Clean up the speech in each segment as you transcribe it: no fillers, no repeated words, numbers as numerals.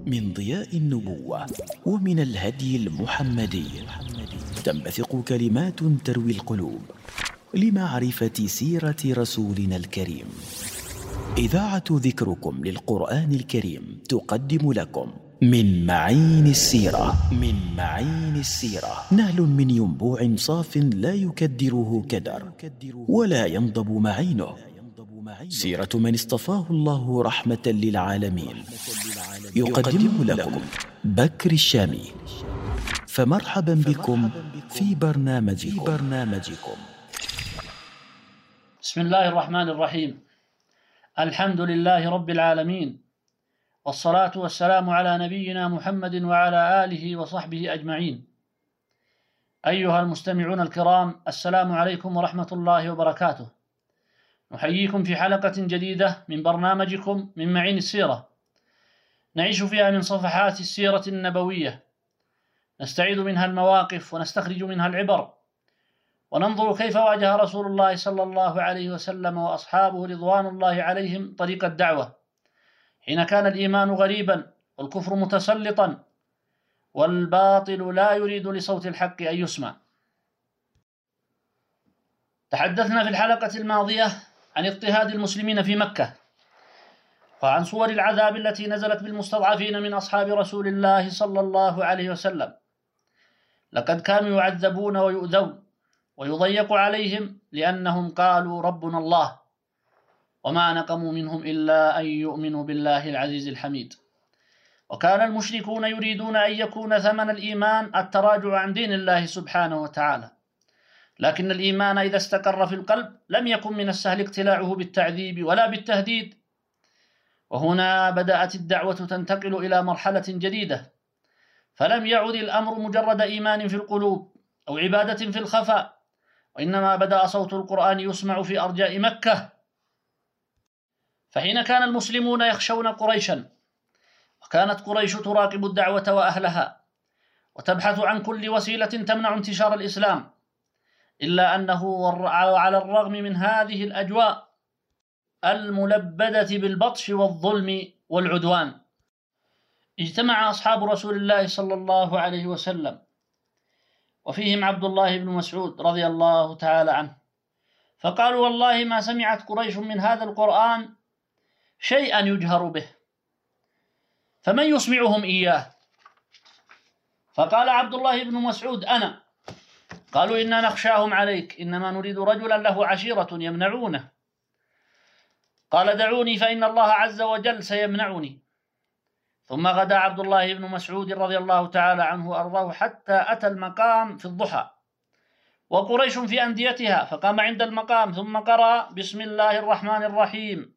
من ضياء النبوة ومن الهدي المحمدي تنبثق كلمات تروي القلوب لمعرفة سيرة رسولنا الكريم. إذاعة ذكركم للقرآن الكريم تقدم لكم من معين السيرة نهل من ينبوع صاف لا يكدره كدر ولا ينضب معينه، سيرة من اصطفاه الله رحمة للعالمين. يقدم لكم بكر الشامي، فمرحبا بكم في برنامجكم. بسم الله الرحمن الرحيم. الحمد لله رب العالمين، والصلاة والسلام على نبينا محمد وعلى آله وصحبه أجمعين. أيها المستمعون الكرام، السلام عليكم ورحمة الله وبركاته. نحييكم في حلقة جديدة من برنامجكم من معين السيرة، نعيش فيها من صفحات السيرة النبوية، نستعيد منها المواقف ونستخرج منها العبر، وننظر كيف واجه رسول الله صلى الله عليه وسلم وأصحابه رضوان الله عليهم طريق الدعوة حين كان الإيمان غريبا والكفر متسلطا والباطل لا يريد لصوت الحق أن يسمع. تحدثنا في الحلقة الماضية عن اضطهاد المسلمين في مكة، وعن صور العذاب التي نزلت بالمستضعفين من أصحاب رسول الله صلى الله عليه وسلم. لقد كانوا يعذبون ويؤذون ويضيق عليهم لأنهم قالوا ربنا الله، وما نقموا منهم إلا أن يؤمنوا بالله العزيز الحميد. وكان المشركون يريدون أن يكون ثمن الإيمان التراجع عن دين الله سبحانه وتعالى، لكن الإيمان إذا استقر في القلب لم يكن من السهل اقتلاعه بالتعذيب ولا بالتهديد. وهنا بدأت الدعوة تنتقل إلى مرحلة جديدة، فلم يعد الأمر مجرد إيمان في القلوب أو عبادة في الخفاء، وإنما بدأ صوت القرآن يسمع في أرجاء مكة. فحين كان المسلمون يخشون قريشا، وكانت قريش تراقب الدعوة وأهلها وتبحث عن كل وسيلة تمنع انتشار الإسلام، إلا أنه وعلى الرغم من هذه الأجواء الملبدة بالبطش والظلم والعدوان، اجتمع أصحاب رسول الله صلى الله عليه وسلم، وفيهم عبد الله بن مسعود رضي الله تعالى عنه، فقالوا والله ما سمعت قريش من هذا القرآن شيئا يجهر به، فمن يسمعهم إياه؟ فقال عبد الله بن مسعود أنا. قالوا إنا نخشاهم عليك، إنما نريد رجلا له عشيرة يمنعونه. قال دعوني فإن الله عز وجل سيمنعني. ثم غدا عبد الله بن مسعود رضي الله تعالى عنه وأرضاه حتى أتى المقام في الضحى وقريش في أنديتها، فقام عند المقام ثم قرأ بسم الله الرحمن الرحيم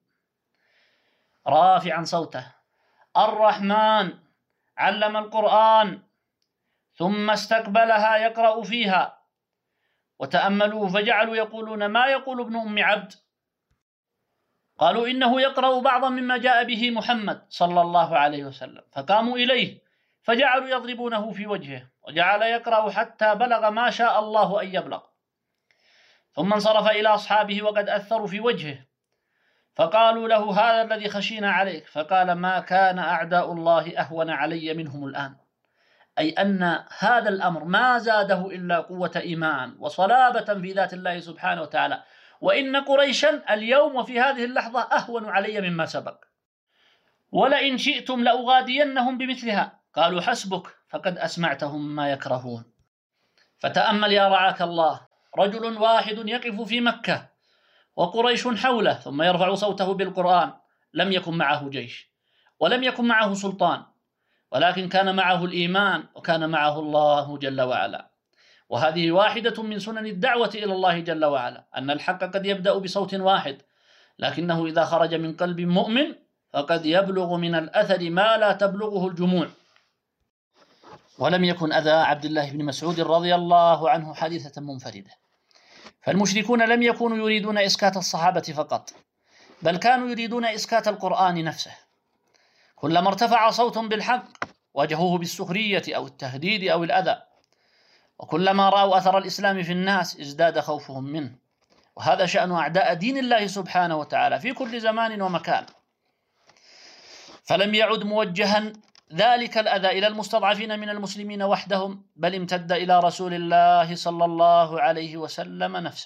رافعا صوته: الرحمن علم القرآن، ثم استقبلها يقرأ فيها، وتأملوه فجعلوا يقولون ما يقول ابن أم عبد؟ قالوا إنه يقرأ بعضا مما جاء به محمد صلى الله عليه وسلم، فقاموا إليه فجعلوا يضربونه في وجهه، وجعل يقرأ حتى بلغ ما شاء الله أن يبلغ، ثم انصرف إلى أصحابه وقد أثروا في وجهه، فقالوا له هذا الذي خشينا عليك، فقال ما كان أعداء الله أهون علي منهم الآن، أي أن هذا الأمر ما زاده إلا قوة إيمان وصلابة في ذات الله سبحانه وتعالى، وإن قريشا اليوم وفي هذه اللحظة أهون علي مما سبق، ولئن شئتم لأغادينهم بمثلها. قالوا حسبك فقد أسمعتهم ما يكرهون. فتأمل يا رعاك الله، رجل واحد يقف في مكة وقريش حوله ثم يرفع صوته بالقرآن، لم يكن معه جيش ولم يكن معه سلطان، ولكن كان معه الإيمان وكان معه الله جل وعلا. وهذه واحدة من سنن الدعوة إلى الله جل وعلا، أن الحق قد يبدأ بصوت واحد، لكنه إذا خرج من قلب مؤمن فقد يبلغ من الأثر ما لا تبلغه الجموع. ولم يكن أذى عبد الله بن مسعود رضي الله عنه حادثة منفردة، فالمشركون لم يكونوا يريدون إسكات الصحابة فقط، بل كانوا يريدون إسكات القرآن نفسه. كلما ارتفع صوت بالحق واجهوه بالسخرية أو التهديد أو الأذى، وكلما رأوا أثر الإسلام في الناس ازداد خوفهم منه. وهذا شأن أعداء دين الله سبحانه وتعالى في كل زمان ومكان. فلم يعد موجها ذلك الأذى إلى المستضعفين من المسلمين وحدهم، بل امتد إلى رسول الله صلى الله عليه وسلم نفسه.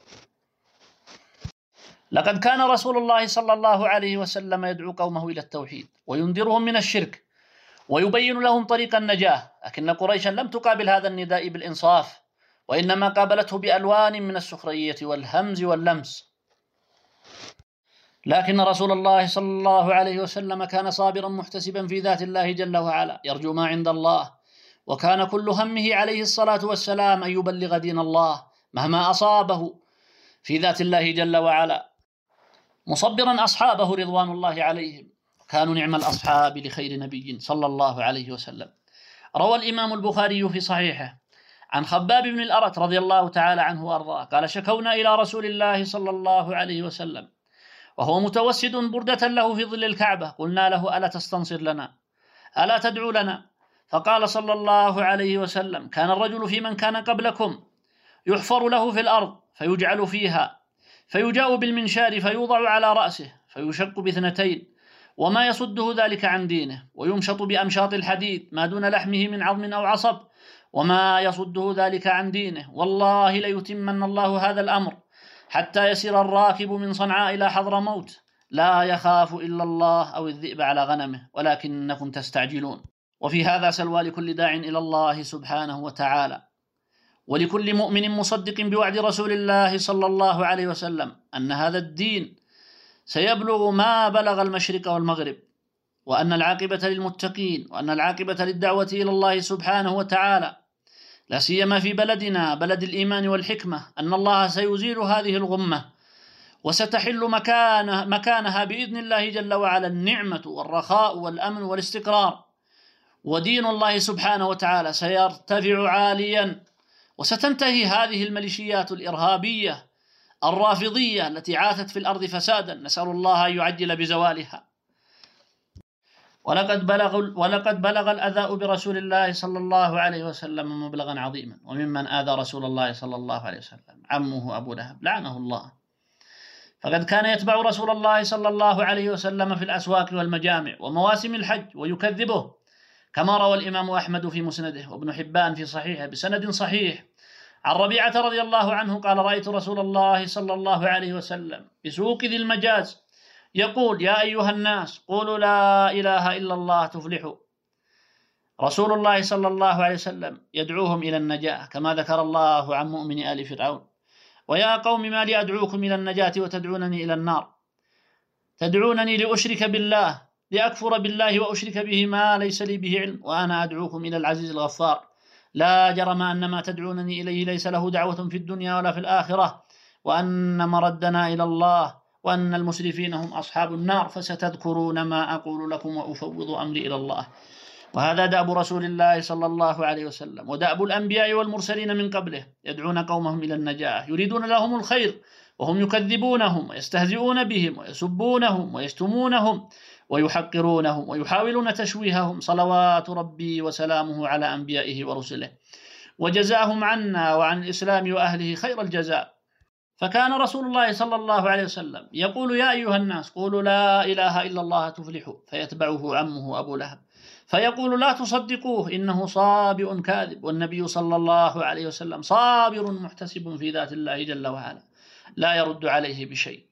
لقد كان رسول الله صلى الله عليه وسلم يدعو قومه إلى التوحيد وينذرهم من الشرك ويبين لهم طريق النجاة، لكن قريشا لم تقابل هذا النداء بالإنصاف، وإنما قابلته بألوان من السخرية والهمز واللمس. لكن رسول الله صلى الله عليه وسلم كان صابرا محتسبا في ذات الله جل وعلا، يرجو ما عند الله، وكان كل همه عليه الصلاة والسلام أن يبلغ دين الله مهما أصابه في ذات الله جل وعلا، مصبرا أصحابه رضوان الله عليهم، كانوا نعم الأصحاب لخير نبي صلى الله عليه وسلم. روى الإمام البخاري في صحيحه عن خباب بن الأرت رضي الله تعالى عنه وأرضاه قال: شكونا إلى رسول الله صلى الله عليه وسلم وهو متوسد بردة له في ظل الكعبة، قلنا له: ألا تستنصر لنا؟ ألا تدعو لنا؟ فقال صلى الله عليه وسلم: كان الرجل في من كان قبلكم يحفر له في الأرض فيجعل فيها، فيجاء بالمنشار فيوضع على رأسه فيشق باثنتين، وما يصده ذلك عن دينه، ويمشط بأمشاط الحديد ما دون لحمه من عظم أو عصب، وما يصده ذلك عن دينه، والله ليتمن الله هذا الأمر حتى يسير الراكب من صنعاء إلى حضرموت لا يخاف إلا الله أو الذئب على غنمه ولكنكم تستعجلون. وفي هذا سلوى لكل داع إلى الله سبحانه وتعالى، ولكل مؤمن مصدق بوعد رسول الله صلى الله عليه وسلم أن هذا الدين سيبلغ ما بلغ المشرق والمغرب، وأن العاقبة للمتقين، وأن العاقبة للدعوة إلى الله سبحانه وتعالى، لا سيما في بلدنا بلد الإيمان والحكمة، أن الله سيزيل هذه الغمة وستحل مكانها بإذن الله جل وعلا النعمة والرخاء والأمن والاستقرار، ودين الله سبحانه وتعالى سيرتفع عاليا، وستنتهي هذه الميليشيات الإرهابية الرافضية التي عاثت في الأرض فسادا، نسأل الله أن يعجل بزوالها. ولقد بلغ الأذى برسول الله صلى الله عليه وسلم مبلغا عظيما، وممن آذى رسول الله صلى الله عليه وسلم عمه أبو لهب لعنه الله، فقد كان يتبع رسول الله صلى الله عليه وسلم في الأسواق والمجامع ومواسم الحج ويكذبه، كما روى الإمام أحمد في مسنده وابن حبان في صحيحه بسند صحيح عن ربيعة رضي الله عنه قال: رأيت رسول الله صلى الله عليه وسلم بسوق ذي المجاز يقول: يا أيها الناس قولوا لا إله إلا الله تفلحوا. رسول الله صلى الله عليه وسلم يدعوهم إلى النجاة، كما ذكر الله عن مؤمن آل فرعون: ويا قوم ما لي أدعوكم إلى النجاة وتدعونني إلى النار، تدعونني لأشرك بالله، لأكفر بالله وأشرك به ما ليس لي به علم، وأنا أدعوكم إلى العزيز الغفار، لا جرم أن ما تدعونني إليه ليس له دعوة في الدنيا ولا في الآخرة، وأن مردنا إلى الله، وأن المسرفين هم أصحاب النار، فستذكرون ما أقول لكم وأفوض أمري إلى الله. وهذا دأب رسول الله صلى الله عليه وسلم ودأب الأنبياء والمرسلين من قبله، يدعون قومهم إلى النجاة، يريدون لهم الخير وهم يكذبونهم ويستهزئون بهم ويسبونهم ويشتمونهم ويحقرونهم ويحاولون تشويههم، صلوات ربي وسلامه على أنبيائه ورسله، وجزاهم عنا وعن الإسلام وأهله خير الجزاء. فكان رسول الله صلى الله عليه وسلم يقول: يا أيها الناس قولوا لا إله إلا الله تفلحوا، فيتبعه عمه أبو لهب فيقول: لا تصدقوه إنه صابئ كاذب. والنبي صلى الله عليه وسلم صابر محتسب في ذات الله جل وعلا، لا يرد عليه بشيء.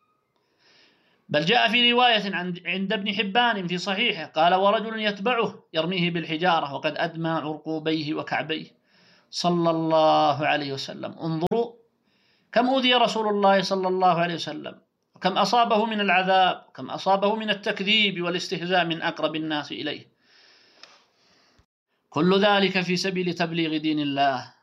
بل جاء في رواية عند ابن حبان في صحيحه قال: ورجل يتبعه يرميه بالحجارة وقد أدمى عرقوبيه وكعبيه، صلى الله عليه وسلم. انظروا كم أوذي رسول الله صلى الله عليه وسلم، وكم أصابه من العذاب، وكم أصابه من التكذيب والاستهزاء من أقرب الناس إليه، كل ذلك في سبيل تبليغ دين الله